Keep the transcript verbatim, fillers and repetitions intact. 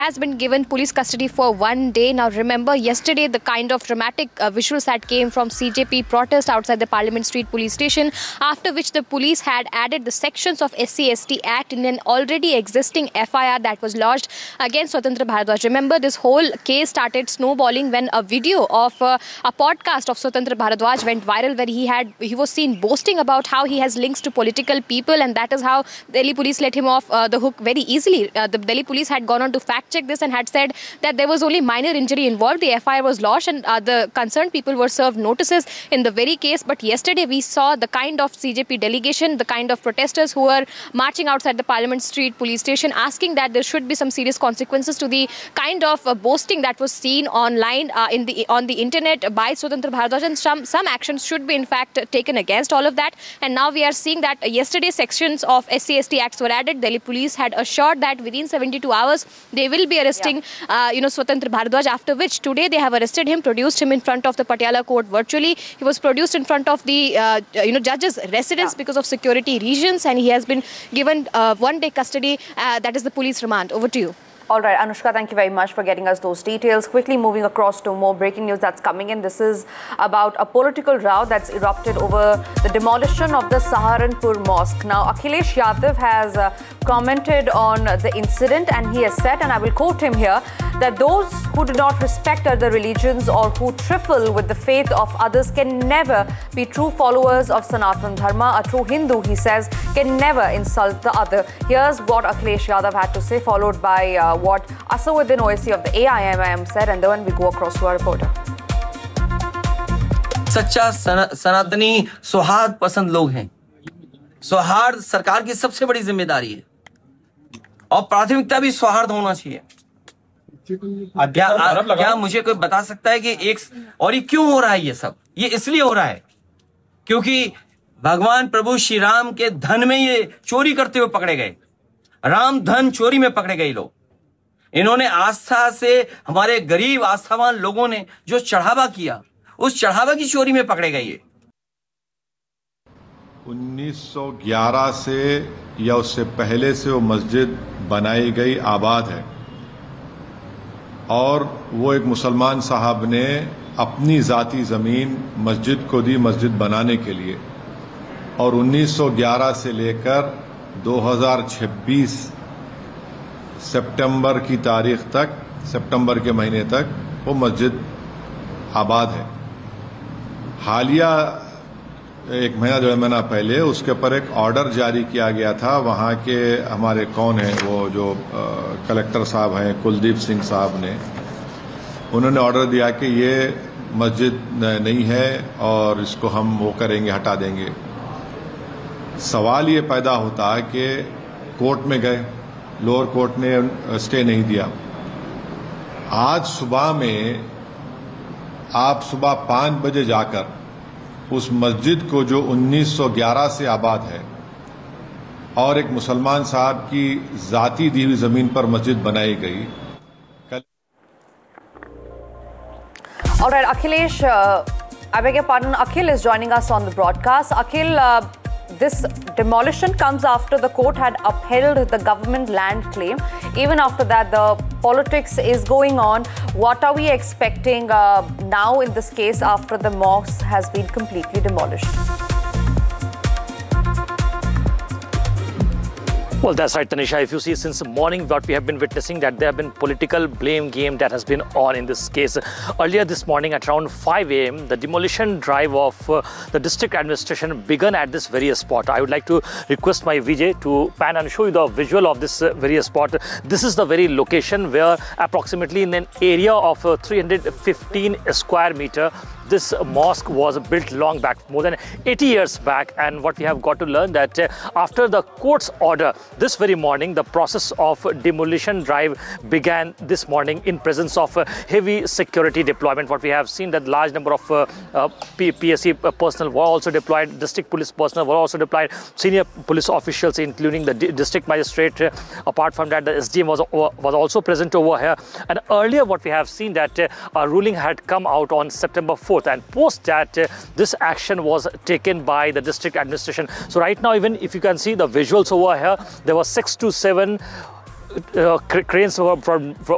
has been given police custody for one day. Now remember, yesterday the kind of dramatic uh, visuals that came from C J P protest outside the Parliament Street police station, after which the police had added the sections of S C S T Act in an already existing F I R that was lodged against Swatantra Bharadwaj. Remember, this whole case started snowballing when a video of uh, a podcast of Swatantra Bharadwaj went viral, where he had he was seen boasting about how he has links to political people, and that is how Delhi police let him off uh, the hook very easily. Uh, the Delhi police had gone on to fact check this and had said that there was only minor injury involved. The F I R was lodged and uh, the concerned people were served notices in the very case. But yesterday we saw the kind of C J P delegation, the kind of protesters who were marching outside the Parliament Street police station, asking that there should be some serious consequences to the kind of uh, boasting that was seen online uh, in the on the internet by Swatantra Bharadwaj, and some some actions should be in fact taken against all of that. And now we are seeing that uh, yesterday sections of S C S T Acts were added. Delhi police had assured that within seventy-two hours they will be arresting, yeah. uh, you know, Swatantra Bharadwaj, after which today they have arrested him, produced him in front of the Patiala court virtually. He was produced in front of the, uh, you know, judge's residence yeah. because of security reasons, and he has been given uh, one day custody, uh, that is the police remand. Over to you. All right, Anushka, thank you very much for getting us those details. Quickly moving across to more breaking news that's coming in. This is about a political row that's erupted over the demolition of the Saharanpur Mosque. Now, Akhilesh Yadav has uh, commented on the incident, and he has said, and I will quote him here, that those who do not respect other religions or who trifle with the faith of others can never be true followers of Sanatan Dharma. A true Hindu, he says, can never insult the other. Here's what Akhilesh Yadav had to say, followed by uh, what Asaduddin Owaisi of the A I M I M said, and then we go across to our reporter. सच्चा सनातनी सौहार्द पसंद लोग हैं। सौहार्द सरकार की सबसे बड़ी जिम्मेदारी है और प्राथमिकता भी सौहार्द होना चाहिए। क्या, क्या मुझे कोई बता सकता है कि एक और ये क्यों हो रहा है? ये सब ये इसलिए हो रहा है क्योंकि भगवान प्रभु श्री राम के धन में ये चोरी करते हुए पकड़े गए। राम धन चोरी में पकड़े गए लोग। इन्होंने आस्था से हमारे गरीब आस्थावान लोगों ने जो चढ़ावा किया, उस चढ़ावा की चोरी में पकड़े गए। उन्नीस सौ ग्यारह से या उससे पहले से वो मस्जिद बनाई गई, आबाद है, और वो एक मुसलमान साहब ने अपनी जाती जमीन मस्जिद को दी मस्जिद बनाने के लिए, और उन्नीस सौ ग्यारह से लेकर दो हज़ार छब्बीस सितंबर की तारीख तक, सितंबर के महीने तक वो मस्जिद आबाद है। हालिया एक महीना डेढ़ महीना पहले उसके ऊपर एक ऑर्डर जारी किया गया था। वहाँ के हमारे कौन है वो जो आ, कलेक्टर साहब हैं, कुलदीप सिंह साहब ने, उन्होंने ऑर्डर दिया कि ये मस्जिद नहीं है और इसको हम वो करेंगे, हटा देंगे। सवाल ये पैदा होता है कि कोर्ट में गए, लोअर कोर्ट ने स्टे नहीं दिया। आज सुबह में आप सुबह पाँच बजे जाकर उस मस्जिद को जो उन्नीस सौ ग्यारह से आबाद है और एक मुसलमान साहब की जाती दी हुई जमीन पर मस्जिद बनाई गई। All right, Akhilesh, uh, I beg your pardon, Akhil is joining us on the broadcast. Akhil, uh, this demolition comes after the court had upheld the government land claim. Even after that, the politics is going on. What are we expecting uh, now in this case after the mosque has been completely demolished? Well, that's right, Tanisha. If you see since morning what we have been witnessing, that there have been political blame game that has been on in this case. Earlier this morning at around five A M, the demolition drive of uh, the district administration began at this very spot. I would like to request my V J to pan and show you the visual of this uh, very spot. This is the very location where approximately in an area of uh, three hundred fifteen square meter, this mosque was built long back, more than eighty years back. And what we have got to learn that uh, after the court's order, this very morning, the process of demolition drive began this morning in presence of uh, heavy security deployment. What we have seen that large number of uh, uh, P S C personnel were also deployed, district police personnel were also deployed, senior police officials including the district magistrate. Uh, apart from that, the S D M was, was also present over here. And earlier what we have seen that uh, a ruling had come out on September fourth, and post that uh, this action was taken by the district administration. So right now, even if you can see the visuals over here, there were six to seven Uh, cranes from, from,